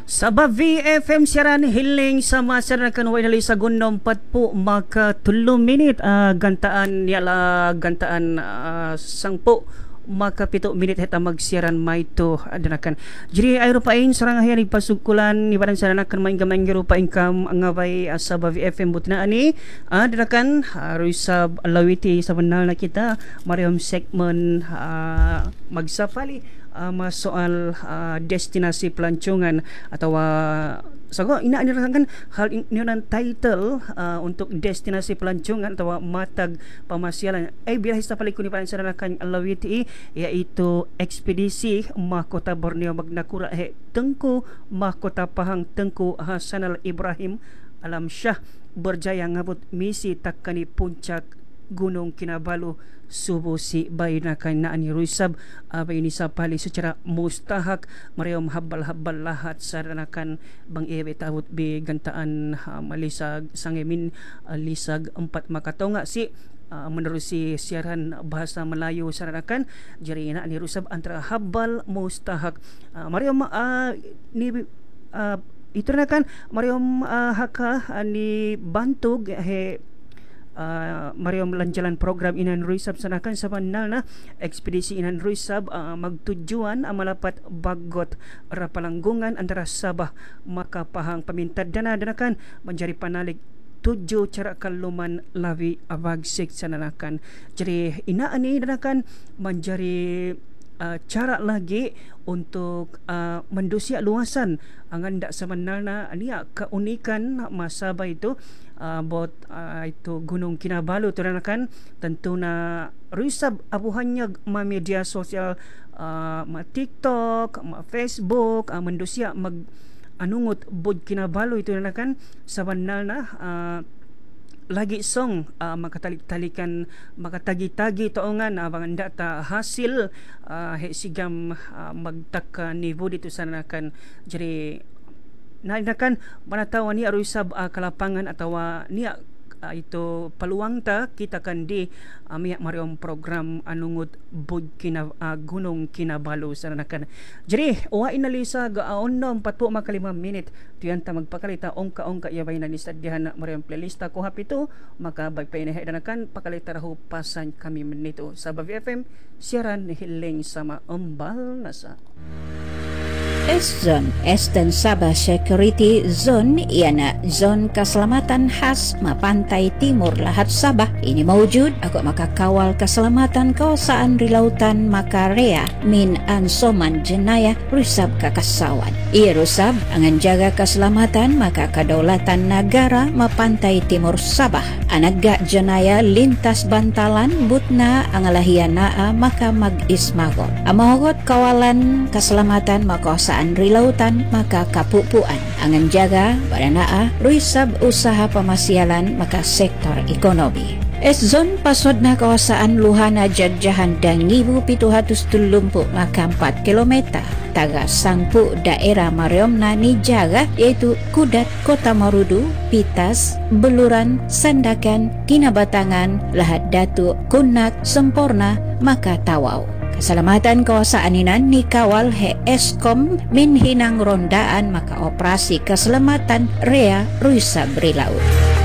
Sabah VFM siaran hiling sa masyarakat wainali sa Gunong Patpo maka 3 minit gantaan yala gantaan sangpo maka 7 minit heta magsiaran maito adanakan. Jadi ay rupain sarang hayani pasungkulan ni badan saranakan maingga-maingga rupain kam angaway Sabah VFM butina ani adanakan rusab lawiti sa banal na kita marihom segmen magsapali soal destinasi pelancongan atau sago ina nirakan hal ini title untuk destinasi pelancongan atau matag pamasyalan bilah sa palikun ni pansaranakan alawiti yaitu ekspedisi Mahkota Borneo Magnakura Tengku Mahkota Pahang Tengku Hasanal Ibrahim Alam Syah berjaya ngabot misi takani puncak Gunung Kinabalu Subo si baynakan na ani rusab ini sa pali secara mustahak mariom habal-habal lahat saranakan bang ewe tawut bi gantaan malisag sangemin lisag 4 makatonga si menerusi siaran bahasa Melayu saranakan jari na ani rusab antara habal mustahak mariom ni itu nakan mariom haka ni bantug mariom lanjalan program Inan Ruisab sanakan sa banal na ekspedisi Inan Ruisab magtujuan malapat bagot rapalanggungan antara Sabah maka Pahang pamintad dana-danakan menjadi panalig 7 cara kaluman lawi abagsik sananakan. Jadi inaani danakan menjadi cara lagi untuk mendusia luasan angan dak sebenarnya niya keunikan Masaba itu bot itu Gunung Kinabalu teranakan tentu na rusab abuhannya media sosial TikTok, Facebook mendusia mag anungut bod Kinabalu itu teranakan sebenarnya lagi song makatalik-talikan makatagi-tagi taongan abang data hasil sigam magtaka nivo dito sanakan jadi nainakan manatawa ni arusab kalapangan atau niya itu peluang ta kita kan di miyak mariom program anungut bod Gunung Kinabalu sanakan. Jadi wa inalisa gaonom 45 minit tuyan ta magpakalita ongka yabay na ni sadyahan mariom playlist ko hapito maka bagpainahe danakan pakalita rahu pasan kami menito sa Sabah VFM siaran hiling sama umbal nasa S-Zone, Eastern Sabah Security Zone, iana zone keselamatan khas Mapantai Timur Lahat Sabah. Ini mewujud agak makakawal keselamatan kawasan di lautan Makarea min ansoman jenayah rusab kakasawan. Ia rusab angan jaga keselamatan maka kedaulatan negara Mapantai Timur Sabah. Anagga jenayah lintas bantalan butna angalahiana maka mag-ismagot. Amahogot kawalan keselamatan makawasan rilautan maka kapupuan angan jaga badanaa ruisab usaha pamasyalan maka sektor ekonomi. S-Zone pasod na kawasaan luhana jadjahan dan 1,730 maka 4 kilometer taga sangpu daerah mariom na ni jaga yaitu Kudat, Kota Marudu, Pitas, Beluran, Sandakan, Kinabatangan, Lahad Datu, Kunak, Semporna, maka Tawau. Keselamatan kawasan inan ni kawal Eskom min hinang rondaan maka operasi keselamatan Rea Ruisab Rilaut.